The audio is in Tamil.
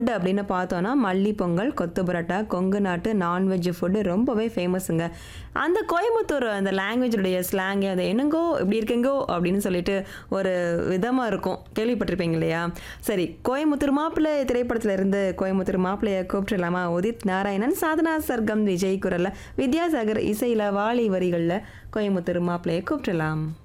ஃபுட் அப்படின்னு பார்த்தோன்னா மல்லி பொங்கல், கொத்து பரோட்டா, கொங்கு நாட்டு நான்வெஜ் ஃபுட்டு ரொம்பவே ஃபேமஸுங்க. அந்த கோயம்புத்தூர் அந்த லாங்குவேஜுடைய ஸ்லாங்கே அது என்னங்கோ இப்படி இருக்கேங்கோ அப்படின்னு சொல்லிட்டு ஒரு விதமாக இருக்கும். கேள்விப்பட்டிருப்பீங்க இல்லையா? சரி, கோயம்புத்தூர் மாப்பிள்ளை திரைப்படத்துல இருந்து கோயம்புத்தூர் மாப்பிள்ளையை கூப்பிட்டுலாமா? உதித் நாராயணன், சாதனா சர்கம், விஜய் குரல்ல, வித்யாசாகர் இசையில், வாலி வரிகளில் கோயம்புத்தூர் மாப்பிள்ளையை கூப்பிட்டுலாம்.